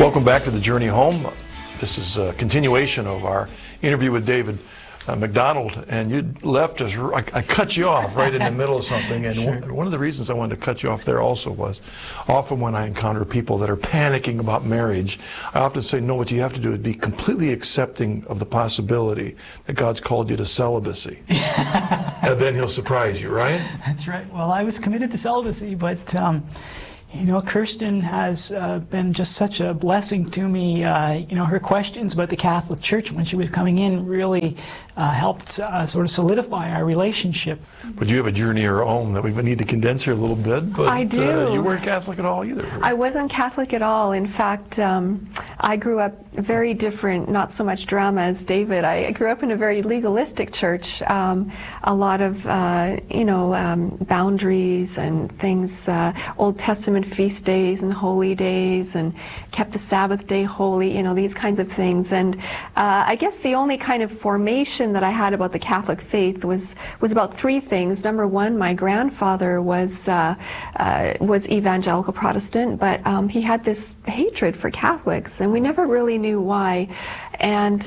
Welcome back to the Journey Home. This is a continuation of our interview with David McDonald, and you left us, I cut you off right in the middle of something, and Sure. one of the reasons I wanted to cut you off there also was, often when I encounter people that are panicking about marriage, I often say, no, what you have to do is be completely accepting of the possibility that God's called you to celibacy. And then He'll surprise you, right? That's right. Well, I was committed to celibacy, but you know, Kirsten has been just such a blessing to me. You know, her questions about the Catholic Church when she was coming in really helped sort of solidify our relationship. But you have a journey of your own that we need to condense here a little bit. But, I do. You weren't Catholic at all either. I wasn't Catholic at all. In fact, I grew up very different, not so much drama as David. I grew up in a very legalistic church. A lot of, you know, boundaries and things, Old Testament feast days and holy days, and kept the Sabbath day holy, you know, these kinds of things. And I guess the only kind of formation that I had about the Catholic faith was about three things. Number one, my grandfather was evangelical Protestant, but he had this hatred for Catholics, and we never really knew why. And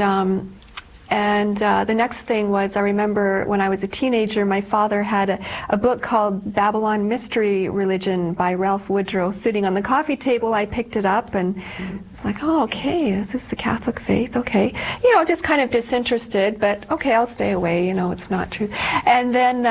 the next thing was, I remember when I was a teenager, my father had a book called Babylon Mystery Religion by Ralph Woodrow sitting on the coffee table. I picked it up and it's like, oh, okay, this is the Catholic faith, okay. You know, just kind of disinterested, but okay, I'll stay away, you know, it's not true. And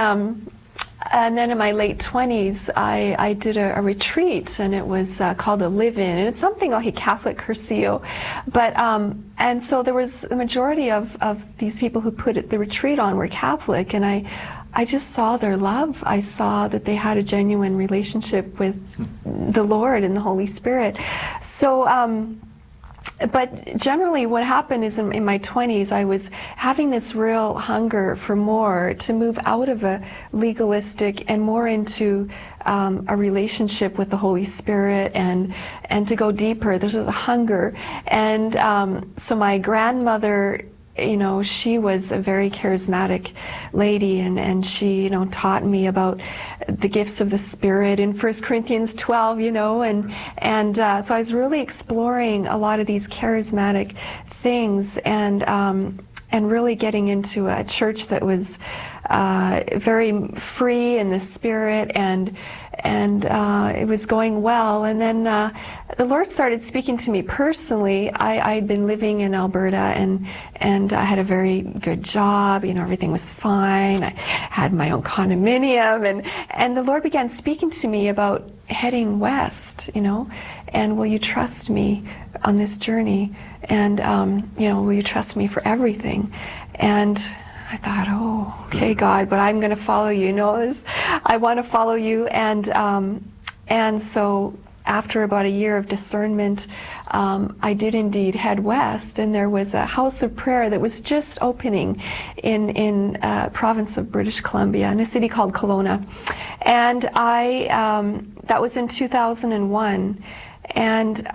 then in my late 20s, I did a retreat, and it was called a live-in, and it's something like a Catholic Cursillo. But and so there was a majority of these people who put the retreat on were Catholic, and I just saw their love. I saw that they had a genuine relationship with the Lord and the Holy Spirit. So. But generally what happened is in my 20s, I was having this real hunger for more, to move out of a legalistic and more into a relationship with the Holy Spirit, and to go deeper. There's a hunger. And so my grandmother, you know, she was a very charismatic lady, and she, you know, taught me about the gifts of the Spirit in 1 Corinthians 12, you know, and so I was really exploring a lot of these charismatic things, and really getting into a church that was very free in the Spirit, and it was going well. And then the Lord started speaking to me personally. I'd been living in Alberta, and I had a very good job. You know, everything was fine. I had my own condominium, and the Lord began speaking to me about heading west, you know, and will you trust me on this journey? And, you know, will you trust me for everything? And I thought, oh, okay, God, but I'm going to follow you. You know, I want to follow you. And so after about a year of discernment, I did indeed head west, and there was a house of prayer that was just opening in province of British Columbia, in a city called Kelowna. And that was in 2001. And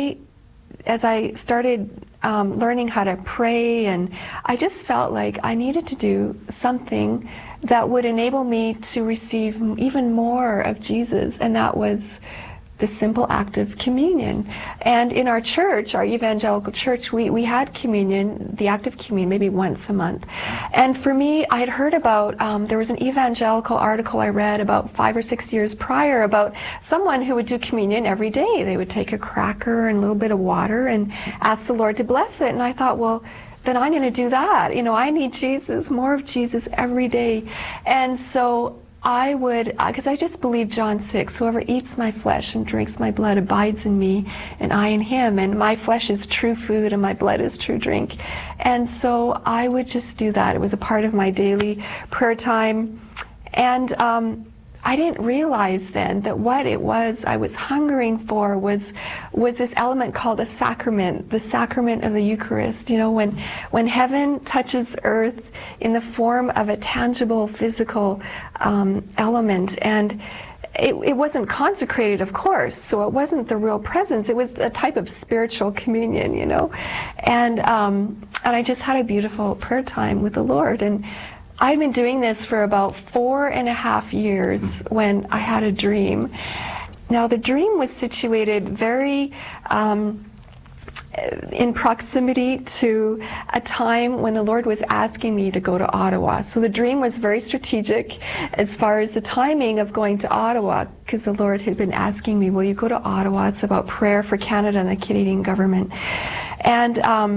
as I started learning how to pray, and I just felt like I needed to do something that would enable me to receive even more of Jesus, and that was the simple act of communion. And in our church, our evangelical church, we had communion, the act of communion, maybe once a month. And for me, I had heard about, there was an evangelical article I read about 5 or 6 years prior about someone who would do communion every day. They would take a cracker and a little bit of water and ask the Lord to bless it. And I thought, well, then I'm going to do that. You know, I need Jesus, more of Jesus every day. And so I would, because I just believe John 6, whoever eats my flesh and drinks my blood abides in me, and I in him, and my flesh is true food and my blood is true drink. And so I would just do that. It was a part of my daily prayer time. And I didn't realize then that what it was I was hungering for was this element called a sacrament, the sacrament of the Eucharist. You know, when heaven touches earth in the form of a tangible physical element, and it wasn't consecrated, of course, so it wasn't the real presence. It was a type of spiritual communion, you know, and I just had a beautiful prayer time with the Lord. And I'd been doing this for about 4.5 years when I had a dream. Now the dream was situated very in proximity to a time when the Lord was asking me to go to Ottawa. So the dream was very strategic as far as the timing of going to Ottawa, because the Lord had been asking me, will you go to Ottawa? It's about prayer for Canada and the Canadian government. And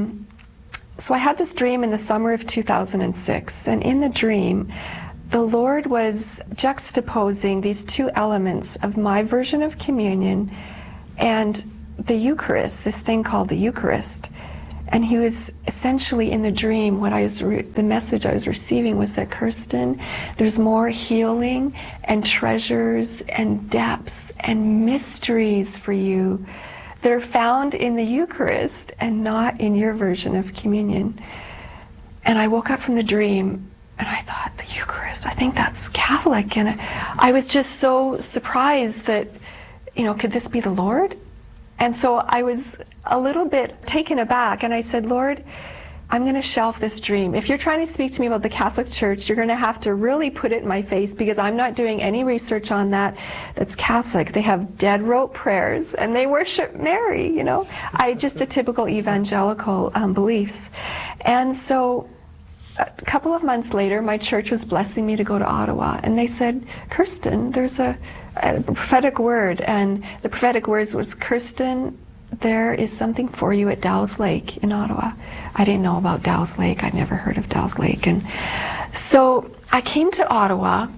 so I had this dream in the summer of 2006, and in the dream, the Lord was juxtaposing these two elements of my version of communion and the Eucharist, this thing called the Eucharist. And he was essentially in the dream, the message I was receiving was that, Kirsten, there's more healing and treasures and depths and mysteries for you that are found in the Eucharist and not in your version of communion. And I woke up from the dream and I thought, the Eucharist, I think that's Catholic. And I was just so surprised that, could this be the Lord? And so I was a little bit taken aback, and I said, Lord, I'm going to shelf this dream. If you're trying to speak to me about the Catholic Church, you're going to have to really put it in my face, because I'm not doing any research on that that's Catholic. They have dead rote prayers, and they worship Mary, the typical evangelical beliefs. And so a couple of months later, my church was blessing me to go to Ottawa, and they said, Kirsten, there's a prophetic word, and the prophetic words was, Kirsten, there is something for you at Dow's Lake in Ottawa. I didn't know about Dow's Lake. I'd never heard of Dow's Lake. And so I came to Ottawa,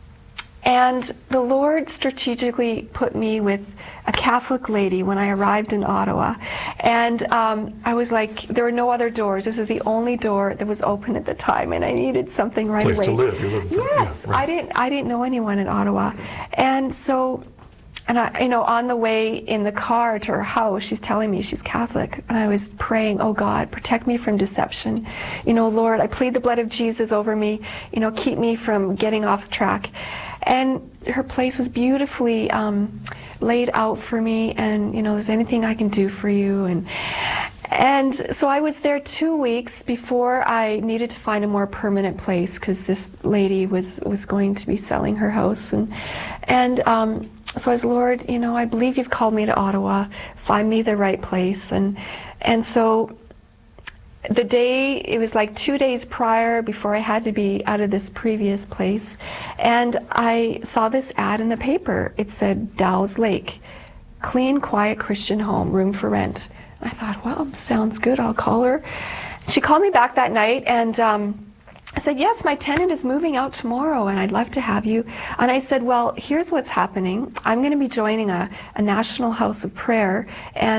and the Lord strategically put me with a Catholic lady when I arrived in Ottawa. And I was like, there were no other doors. This is the only door that was open at the time, and I needed something right away. Place to live. You're living for, yes, yeah, right. I didn't know anyone in Ottawa. And so, on the way in the car to her house, she's telling me she's Catholic. And I was praying, oh God, protect me from deception. Lord, I plead the blood of Jesus over me. Keep me from getting off track. And her place was beautifully laid out for me, and there's anything I can do for you. And so I was there 2 weeks before I needed to find a more permanent place, because this lady was going to be selling her house. And so I was, Lord, I believe you've called me to Ottawa. Find me the right place. And so the day, it was like 2 days prior before I had to be out of this previous place, and I saw this ad in the paper. It said, Dow's Lake, clean, quiet Christian home, room for rent. I thought, well, sounds good, I'll call her. She called me back that night, and I said, yes, my tenant is moving out tomorrow, and I'd love to have you. And I said, well, here's what's happening. I'm going to be joining a national house of prayer,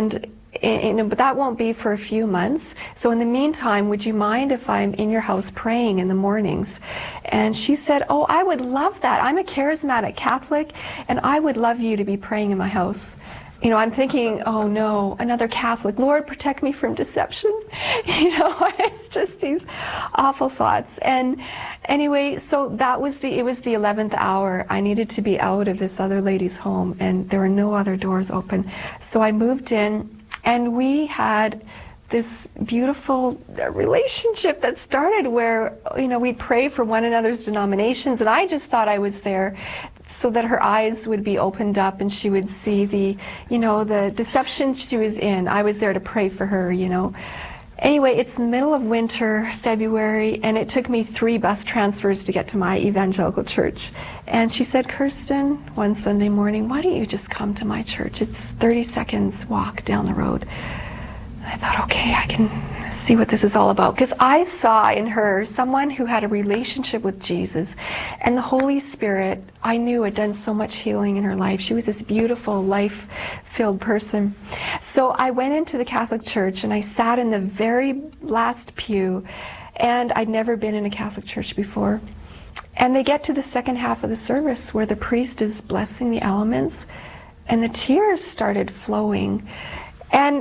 but that won't be for a few months. So in the meantime, would you mind if I'm in your house praying in the mornings? And she said, oh, I would love that. I'm a charismatic Catholic, and I would love you to be praying in my house. I'm thinking, oh no, another Catholic. Lord, protect me from deception. It's just these awful thoughts. And anyway, so it was the 11th hour. I needed to be out of this other lady's home, and there were no other doors open. So I moved in, and we had this beautiful relationship that started where, we'd pray for one another's denominations, and I just thought I was there so that her eyes would be opened up and she would see the deception she was in. I was there to pray for her, Anyway, it's the middle of winter, February, and it took me 3 bus transfers to get to my evangelical church. And she said, Kirsten, one Sunday morning, why don't you just come to my church? It's 30 seconds walk down the road. I thought, okay, I can see what this is all about. Because I saw in her someone who had a relationship with Jesus, and the Holy Spirit, I knew, had done so much healing in her life. She was this beautiful, life-filled person. So I went into the Catholic Church, and I sat in the very last pew, and I'd never been in a Catholic church before. And they get to the second half of the service where the priest is blessing the elements, and the tears started flowing. And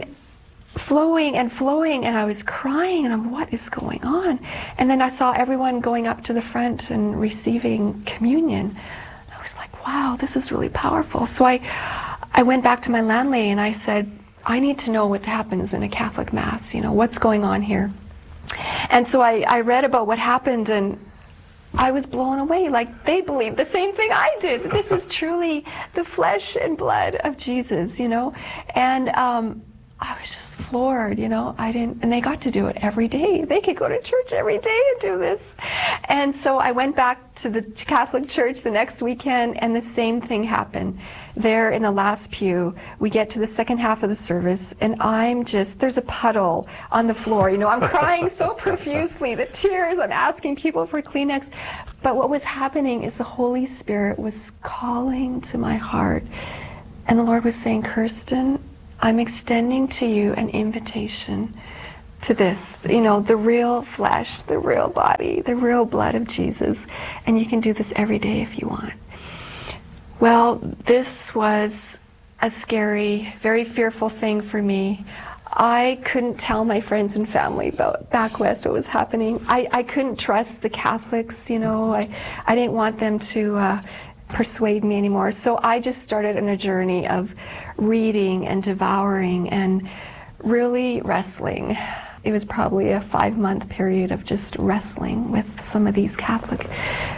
I was crying, and I'm, what is going on? And then I saw everyone going up to the front and receiving communion. I was like, wow, this is really powerful. So I went back to my landlady and I said, I need to know what happens in a Catholic Mass, what's going on here. And so I read about what happened, and I was blown away. Like, they believed the same thing I did. This was truly the flesh and blood of Jesus, And I was just floored, and they got to do it every day. They could go to church every day and do this. And so I went back to the Catholic Church the next weekend, and the same thing happened. There in the last pew, we get to the second half of the service, and there's a puddle on the floor. I'm crying so profusely, the tears, I'm asking people for Kleenex. But what was happening is the Holy Spirit was calling to my heart, and the Lord was saying, Kirsten, I'm extending to you an invitation to this, the real flesh, the real body, the real blood of Jesus, and you can do this every day if you want. Well, this was a scary, very fearful thing for me. I couldn't tell my friends and family about back west what was happening. I couldn't trust the Catholics, I didn't want them to persuade me anymore. So I just started on a journey of reading and devouring and really wrestling. It was probably a 5-month period of just wrestling with some of these Catholic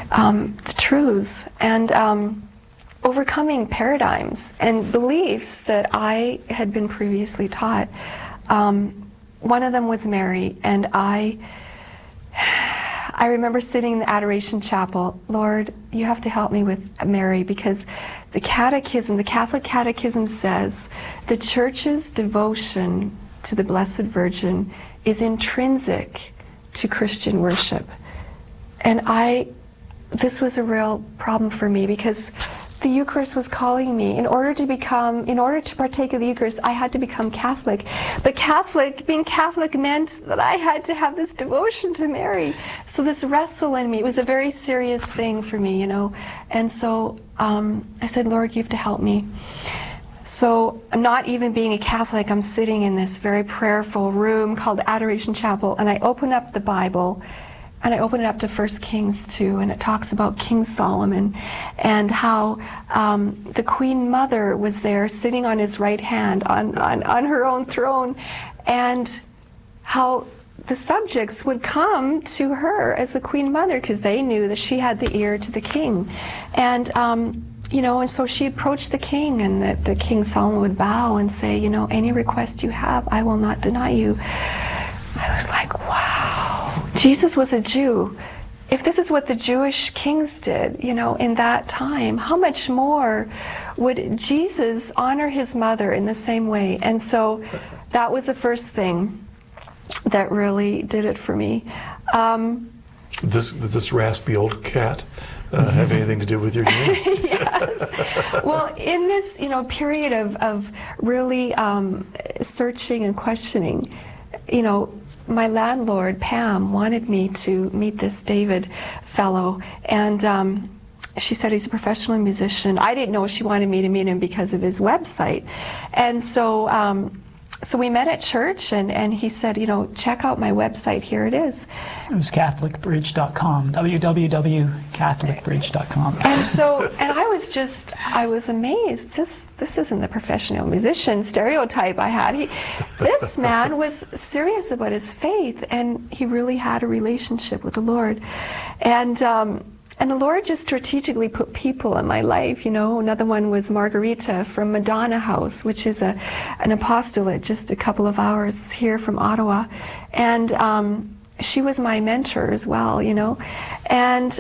truths and overcoming paradigms and beliefs that I had been previously taught. One of them was Mary, and I remember sitting in the Adoration Chapel, Lord, you have to help me with Mary, because the Catholic Catechism says the Church's devotion to the Blessed Virgin is intrinsic to Christian worship. And this was a real problem for me, because the Eucharist was calling me. In order to partake of the Eucharist, I had to become Catholic. But being Catholic meant that I had to have this devotion to Mary. So this wrestle in me, it was a very serious thing for me, And so I said, Lord, you have to help me. So not even being a Catholic, I'm sitting in this very prayerful room called Adoration Chapel, and I open up the Bible, and I open it up to 1 Kings 2, and it talks about King Solomon and how the Queen Mother was there sitting on his right hand on her own throne, and how the subjects would come to her as the Queen Mother because they knew that she had the ear to the king. And and so she approached the king, and the King Solomon would bow and say, any request you have, I will not deny you. I was like, wow. Jesus was a Jew. If this is what the Jewish kings did, in that time, how much more would Jesus honor his mother in the same way? And so that was the first thing that really did it for me. This raspy old cat have anything to do with your dream? Yes. Well, in this, period of really searching and questioning, my landlord, Pam, wanted me to meet this David fellow, and she said he's a professional musician. I didn't know she wanted me to meet him because of his website. And so we met at church, and he said, check out my website. Here it is. It was CatholicBridge.com, www.catholicbridge.com. And I was amazed. This isn't the professional musician stereotype I had. This man was serious about his faith, and he really had a relationship with the Lord. And the Lord just strategically put people in my life. Another one was Margarita from Madonna House, which is an apostolate just a couple of hours here from Ottawa. And she was my mentor as well, And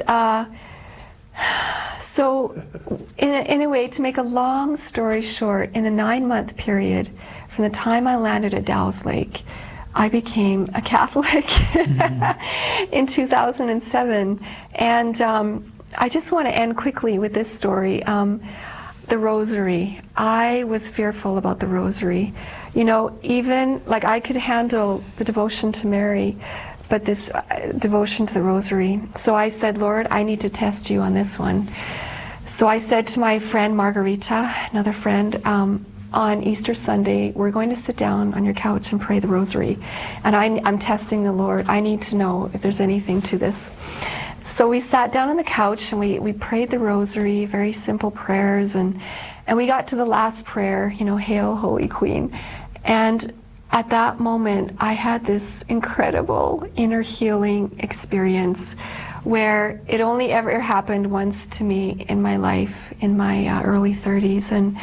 so in a way, to make a long story short, in a 9-month period, from the time I landed at Dow's Lake, I became a Catholic in 2007. And I just want to end quickly with this story. The Rosary. I was fearful about the Rosary. Even like I could handle the devotion to Mary, but this devotion to the Rosary. So I said, Lord, I need to test you on this one. So I said to my friend Margarita, another friend, on Easter Sunday, we're going to sit down on your couch and pray the Rosary. And I'm testing the Lord. I need to know if there's anything to this. So we sat down on the couch and we prayed the Rosary, very simple prayers. And we got to the last prayer, Hail, Holy Queen. And at that moment, I had this incredible inner healing experience where it only ever happened once to me in my life, in my early 30s. And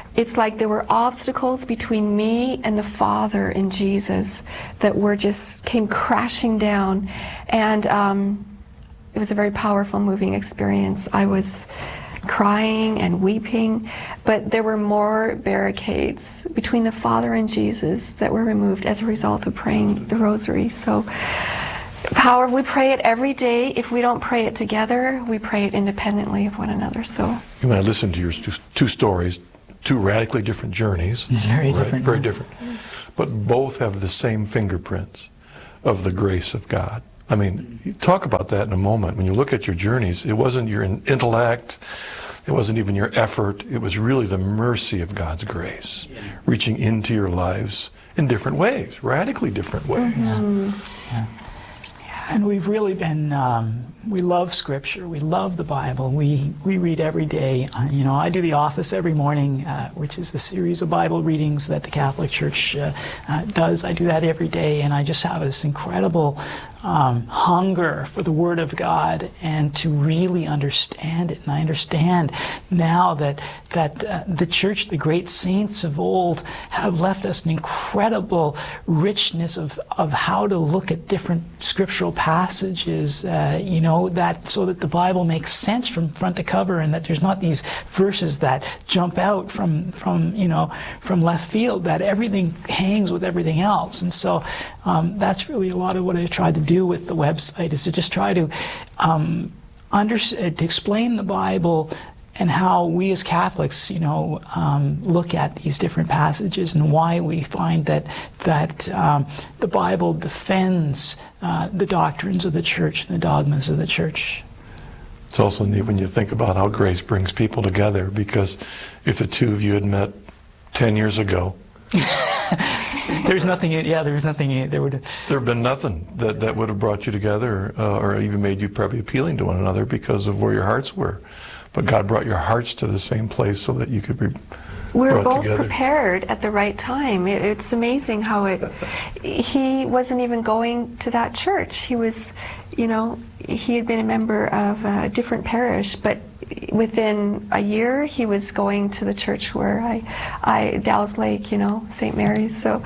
it's like there were obstacles between me and the Father in Jesus that came crashing down. And it was a very powerful, moving experience. I was crying and weeping, but there were more barricades between the Father and Jesus that were removed as a result of praying the rosary. So we pray it every day. If we don't pray it together, we pray it independently of one another. So when I listened to your two stories, two radically different journeys, very different, very different, but both have the same fingerprints of the grace of God. I mean, you talk about that in a moment. When you look at your journeys, it wasn't your intellect, it wasn't even your effort, it was really the mercy of God's grace reaching into your lives in different ways, radically different ways. Yeah. And we've really been, we love Scripture, we love the Bible, we read every day. You know, I do the office every morning, which is a series of Bible readings that the Catholic Church does. I do that every day, and I just have this incredible hunger for the Word of God and to really understand it. And I understand now that the Church, the great saints of old, have left us an incredible richness of how to look at different scriptural passages, you know, that so that the Bible makes sense from front to cover, and that there's not these verses that jump out from left field, that everything hangs with everything else. And so that's really a lot of what I tried to do with the website, is to just try to to explain the Bible and how we as Catholics, you know, look at these different passages, and why we find that the Bible defends the doctrines of the Church and the dogmas of the Church. It's also neat when you think about how grace brings people together, because if the two of you had met 10 years ago, there's nothing. Yeah, there was nothing. There would have been nothing that would have brought you together, or even made you probably appealing to one another because of where your hearts were. But God brought your hearts to the same place so that you could be we were brought both together. Prepared at the right time. It's amazing how he wasn't even going to that church. He was, you know, he had been a member of a different parish, but within a year he was going to the church where I Dow's Lake, you know, St. Mary's. So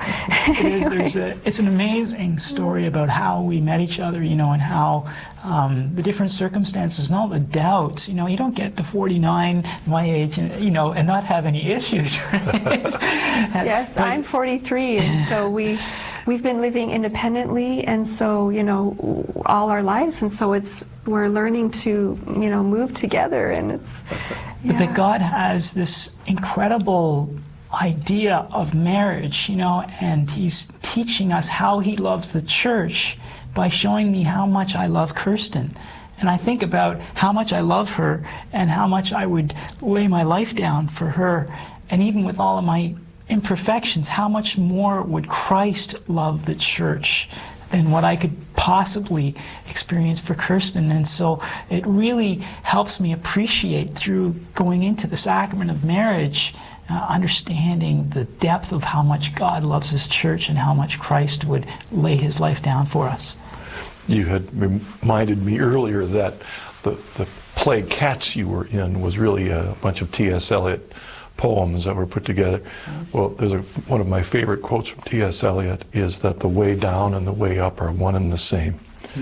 it's an amazing story about how we met each other, you know, and how the different circumstances and all the doubts. You know, you don't get to 49, my age, and, you know, and not have any issues. Right? Yes, I'm 43, and so we've been living independently, and so, you know, all our lives, and so we're learning to, you know, move together, and it's. Yeah. But that God has this incredible idea of marriage, you know, and He's teaching us how He loves the Church by showing me how much I love Kirsten. And I think about how much I love her and how much I would lay my life down for her. And even with all of my imperfections, how much more would Christ love the Church than what I could possibly experience for Kirsten? And so it really helps me appreciate, through going into the sacrament of marriage, understanding the depth of how much God loves His Church and how much Christ would lay His life down for us. You had reminded me earlier that the play Cats you were in was really a bunch of T.S. Eliot poems that were put together. Well, there's one of my favorite quotes from T.S. Eliot is that the way down and the way up are one and the same.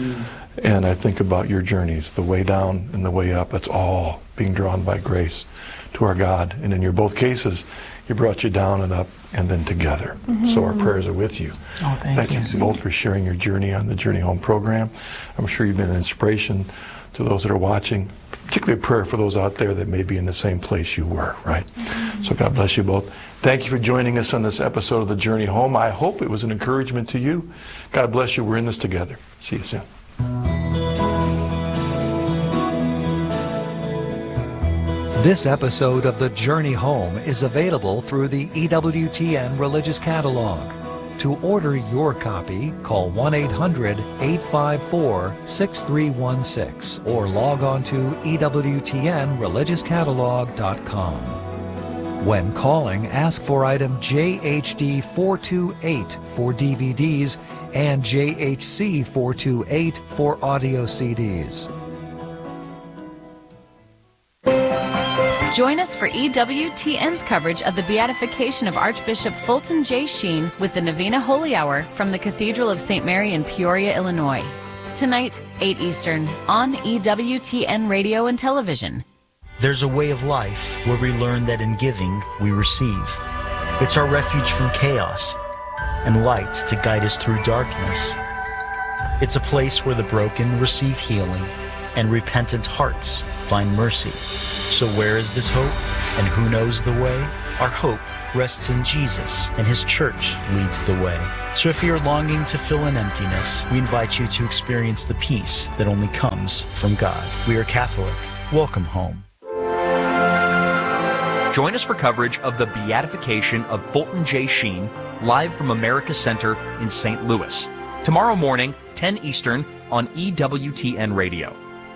And I think about your journeys, the way down and the way up, it's all being drawn by grace to our God. And in your both cases, He brought you down and up and then together. So our prayers are with you. Oh, thank you both for sharing your journey on the Journey Home program. I'm sure you've been an inspiration to those that are watching, particularly a prayer for those out there that may be in the same place you were, right? So God bless you both. Thank you for joining us on this episode of The Journey Home. I hope it was an encouragement to you. God bless you. We're in this together. See you soon. This episode of The Journey Home is available through the EWTN Religious Catalog. To order your copy, call 1-800-854-6316 or log on to EWTNReligiousCatalog.com. When calling, ask for item JHD 428 for DVDs and JHC 428 for audio CDs. Join us for EWTN's coverage of the beatification of Archbishop Fulton J. Sheen with the Novena Holy Hour from the Cathedral of St. Mary in Peoria, Illinois. Tonight, 8 Eastern, on EWTN Radio and Television. There's a way of life where we learn that in giving, we receive. It's our refuge from chaos and light to guide us through darkness. It's a place where the broken receive healing and repentant hearts find mercy. So where is this hope, and who knows the way? Our hope rests in Jesus, and His church leads the way. So if you're longing to fill an emptiness, we invite you to experience the peace that only comes from God. We are Catholic. Welcome home. Join us for coverage of the beatification of Fulton J. Sheen, live from America Center in St. Louis. Tomorrow morning, 10 Eastern, on EWTN Radio.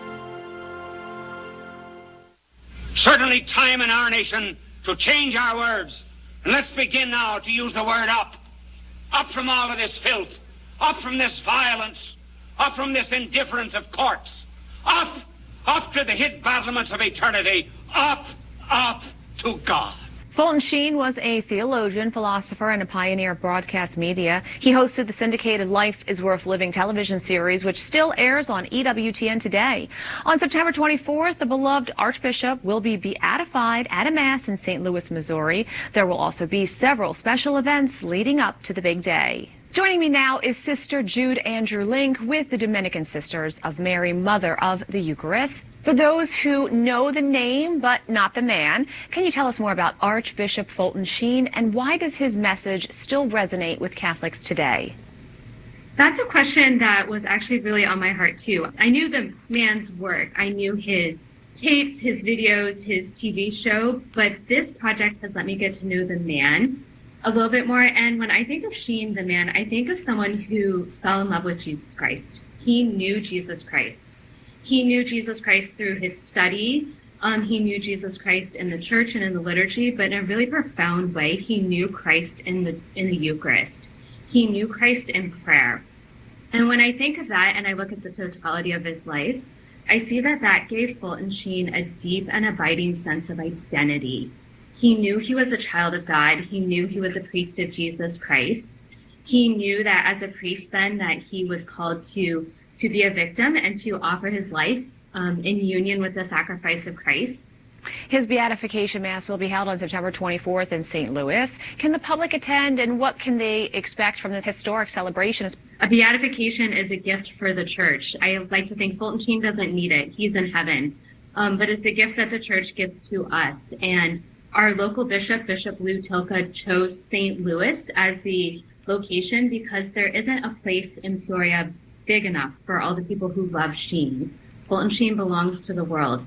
Certainly time in our nation to change our words. And let's begin now to use the word up. Up from all of this filth. Up from this violence. Up from this indifference of courts. Up to the hid battlements of eternity. Up to God. Fulton Sheen was a theologian, philosopher, and a pioneer of broadcast media. He hosted the syndicated Life is Worth Living television series, which still airs on EWTN today. On September 24th, the beloved Archbishop will be beatified at a Mass in St. Louis, Missouri. There will also be several special events leading up to the big day. Joining me now is Sister Jude Andrew Link with the Dominican Sisters of Mary, Mother of the Eucharist. For those who know the name but not the man, can you tell us more about Archbishop Fulton Sheen, and why does his message still resonate with Catholics today? That's a question that was actually really on my heart too. I knew the man's work. I knew his tapes, his videos, his TV show, but this project has let me get to know the man a little bit more. And when I think of Sheen, the man, I think of someone who fell in love with Jesus Christ. He knew Jesus Christ. He knew Jesus Christ through his study. He knew Jesus Christ in the church and in the liturgy, but in a really profound way, he knew Christ in the Eucharist. He knew Christ in prayer. And when I think of that and I look at the totality of his life, I see that gave Fulton Sheen a deep and abiding sense of identity. He knew he was a child of God. He knew he was a priest of Jesus Christ. He knew that as a priest then that he was called to be a victim and to offer his life in union with the sacrifice of Christ. His beatification Mass will be held on September 24th in St. Louis. Can the public attend, and what can they expect from this historic celebration? A beatification is a gift for the church. I like to think Fulton Sheen doesn't need it. He's in heaven. But it's a gift that the church gives to us. And our local bishop, Bishop Lou Tilka, chose St. Louis as the location because there isn't a place in Peoria big enough for all the people who love Sheen. Fulton Sheen belongs to the world.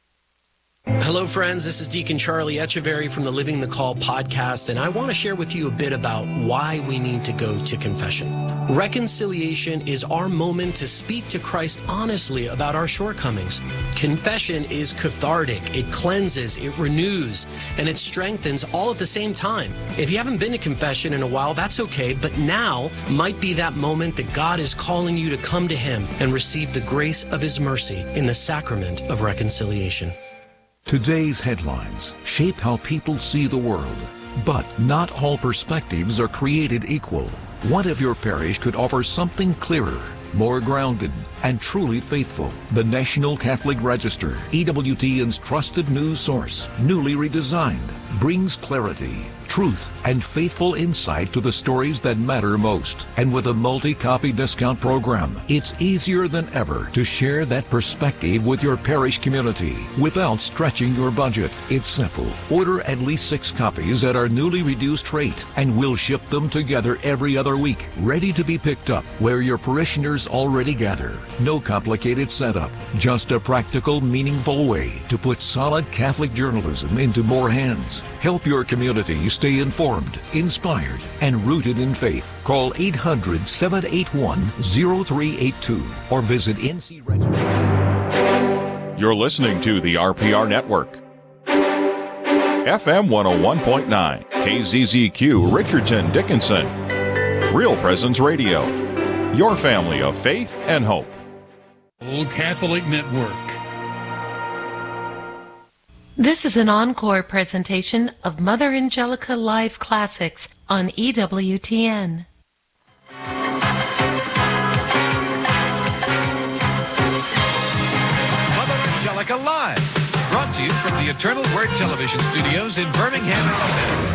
Hello, friends. This is Deacon Charlie Echeverry from the Living the Call podcast, and I want to share with you a bit about why we need to go to confession. Reconciliation is our moment to speak to Christ honestly about our shortcomings. Confession is cathartic. It cleanses, it renews, and it strengthens all at the same time. If you haven't been to confession in a while, that's okay, but now might be that moment that God is calling you to come to Him and receive the grace of His mercy in the sacrament of reconciliation. Today's headlines shape how people see the world, but not all perspectives are created equal. What if your parish could offer something clearer, more grounded, and truly faithful? The National Catholic Register, EWTN's trusted news source, newly redesigned, brings clarity, truth, and faithful insight to the stories that matter most. And with a multi-copy discount program, it's easier than ever to share that perspective with your parish community without stretching your budget. It's simple. Order at least 6 copies at our newly reduced rate, and we'll ship them together every other week, ready to be picked up where your parishioners already gather. No complicated setup, just a practical, meaningful way to put solid Catholic journalism into more hands. Help your community stay informed, inspired, and rooted in faith. Call 800-781-0382 or visit NC Register. You're listening to the RPR Network. FM 101.9, KZZQ, Richardson, Dickinson. Real Presence Radio. Your family of faith and hope. Old Catholic Network. This is an encore presentation of Mother Angelica Live Classics on EWTN. Mother Angelica Live, brought to you from the Eternal Word Television Studios in Birmingham, Alabama.